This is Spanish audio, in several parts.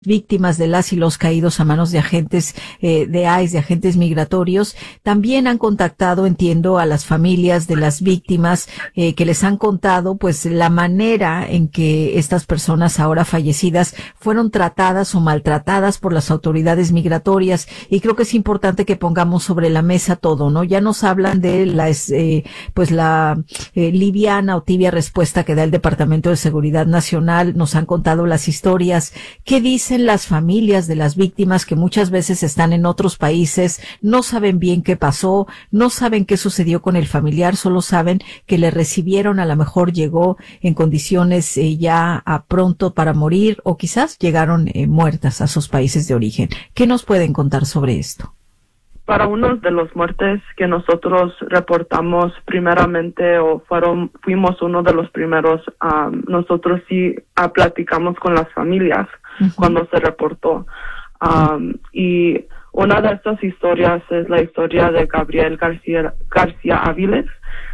víctimas de las y los caídos a manos de agentes de ICE, de agentes migratorios, también han contactado, entiendo, a las familias de las víctimas que les han contado pues la manera en que estas personas ahora fallecidas fueron tratadas o maltratadas por las autoridades migratorias, y creo que es importante que pongamos sobre la mesa todo, ¿no? Ya nos hablan de la liviana o tibia respuesta que da el Departamento de Seguridad Nacional, nos han contado las historias. ¿Qué dicen las familias de las víctimas que muchas veces están en otros países, no saben bien qué pasó, no saben qué sucedió con el familiar, solo saben que le recibieron, a lo mejor llegó en condiciones ya a pronto para morir, o quizás llegaron muertas a sus países de origen? ¿Qué nos pueden contar sobre esto? Para uno de los muertes que nosotros reportamos primeramente, fuimos uno de los primeros, nosotros sí platicamos con las familias cuando se reportó. Y una de estas historias es la historia de Gabriel García Áviles.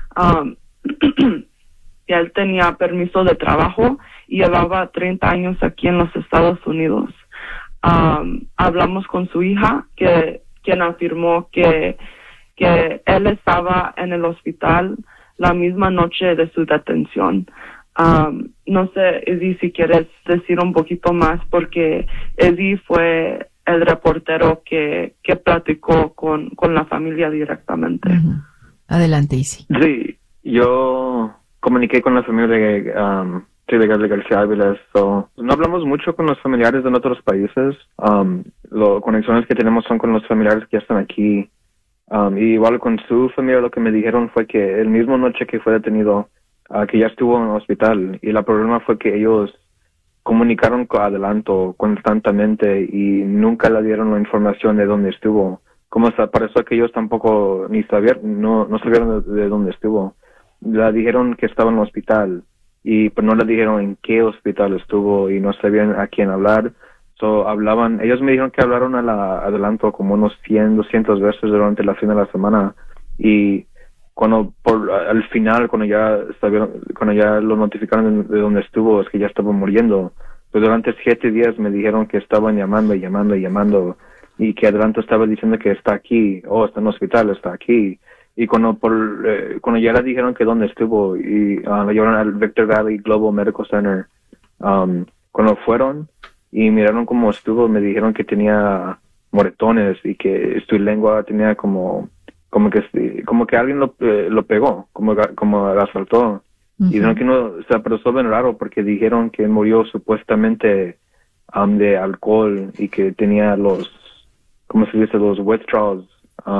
Él tenía permiso de trabajo y llevaba 30 años aquí en los Estados Unidos. Hablamos con su hija, quien afirmó que él estaba en el hospital la misma noche de su detención. No sé, Eddie, si quieres decir un poquito más, porque Eddie fue el reportero que platicó con la familia directamente. Adelante, Isi. Sí, yo comuniqué con la familia de Gabriel García Áviles. No hablamos mucho con los familiares de otros países. Las conexiones que tenemos son con los familiares que ya están aquí. Y igual con su familia, lo que me dijeron fue que el mismo noche que fue detenido, que ya estuvo en el hospital, y el problema fue que ellos comunicaron con Adelanto constantemente y nunca le dieron la información de dónde estuvo. Como pareció que ellos tampoco ni sabían, no sabían de dónde estuvo. Le dijeron que estaba en el hospital, y pues no le dijeron en qué hospital estuvo, y no sabían a quién hablar. Ellos me dijeron que hablaron a la Adelanto como unos 100, 200 veces durante la fin de la semana, y al final, cuando ya lo notificaron de dónde estuvo, es que ya estaba muriendo. Pues durante 7 días me dijeron que estaban llamando, y que Adelanto estaba diciendo que está aquí, está en el hospital, está aquí. Y cuando ya le dijeron que dónde estuvo, y lo llevaron al Victor Valley Global Medical Center, cuando fueron y miraron cómo estuvo, me dijeron que tenía moretones y que su lengua tenía como que alguien lo pegó, como lo asaltó. Y dijeron que pero eso es bien raro, porque dijeron que murió supuestamente de alcohol, y que tenía los withdrawals.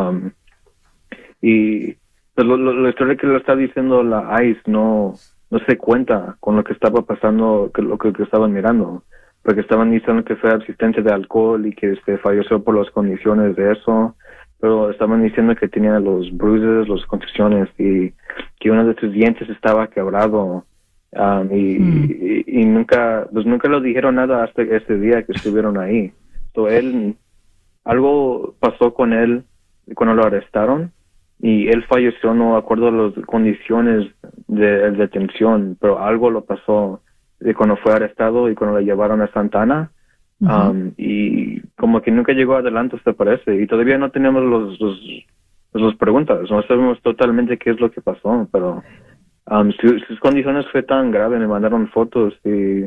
Y pues la historia que lo está diciendo la ICE no se cuenta con lo que estaba pasando, lo que estaban mirando, porque estaban diciendo que fue asistencia de alcohol y que falleció por las condiciones de eso, pero estaban diciendo que tenía los bruises, las contusiones, y que uno de sus dientes estaba quebrado, y nunca lo dijeron nada hasta ese día que estuvieron ahí. Algo pasó con él cuando lo arrestaron, y él falleció, no acuerdo las condiciones de detención, pero algo lo pasó de cuando fue arrestado y cuando lo llevaron a Santa Ana. Y como que nunca llegó adelante, se parece, y todavía no tenemos las preguntas, no sabemos totalmente qué es lo que pasó, pero sus condiciones fue tan grave, me mandaron fotos, y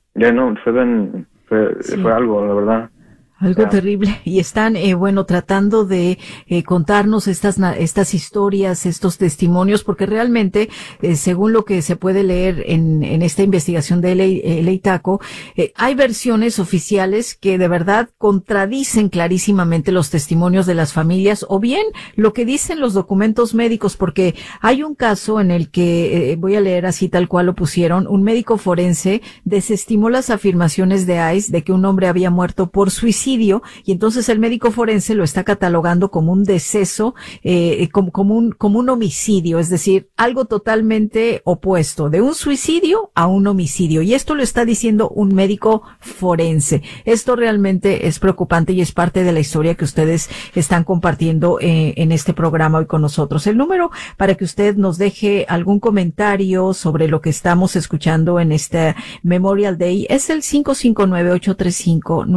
fue algo, la verdad. Algo terrible. Y están, tratando de contarnos estas historias, estos testimonios, porque realmente, según lo que se puede leer en esta investigación de LA Taco, hay versiones oficiales que de verdad contradicen clarísimamente los testimonios de las familias, o bien lo que dicen los documentos médicos, porque hay un caso en el que, voy a leer así tal cual lo pusieron, un médico forense desestimó las afirmaciones de ICE de que un hombre había muerto por suicidio suicidio, y entonces el médico forense lo está catalogando como un deceso, como un homicidio, es decir, algo totalmente opuesto, de un suicidio a un homicidio. Y esto lo está diciendo un médico forense. Esto realmente es preocupante y es parte de la historia que ustedes están compartiendo en este programa hoy con nosotros. El número para que usted nos deje algún comentario sobre lo que estamos escuchando en este Memorial Day es el 559-835